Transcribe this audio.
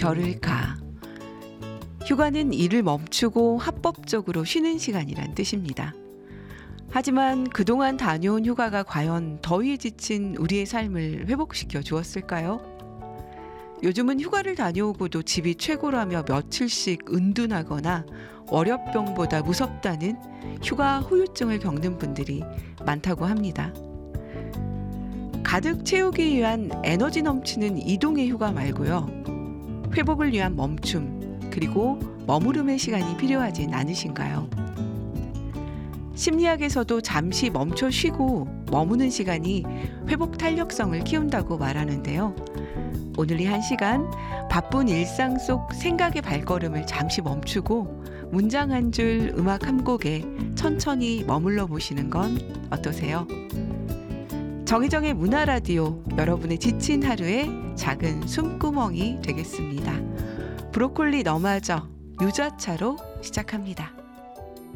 별을 가. 휴가는 일을 멈추고 합법적으로 쉬는 시간이란 뜻입니다. 하지만 그동안 다녀온 휴가가 과연 더위에 지친 우리의 삶을 회복시켜 주었을까요? 요즘은 휴가를 다녀오고도 집이 최고라며 며칠씩 은둔하거나 월요병보다 무섭다는 휴가 후유증을 겪는 분들이 많다고 합니다. 가득 채우기 위한 에너지 넘치는 이동의 휴가 말고요. 회복을 위한 멈춤, 그리고 머무름의 시간이 필요하진 않으신가요? 심리학에서도 잠시 멈춰 쉬고 머무는 시간이 회복 탄력성을 키운다고 말하는데요. 오늘 이 1시간 바쁜 일상 속 생각의 발걸음을 잠시 멈추고 문장 한 줄, 음악 한 곡에 천천히 머물러 보시는 건 어떠세요? 정희정의 문화라디오, 여러분의 지친 하루의 작은 숨구멍이 되겠습니다. 브로콜리 너마저 유자차로 시작합니다.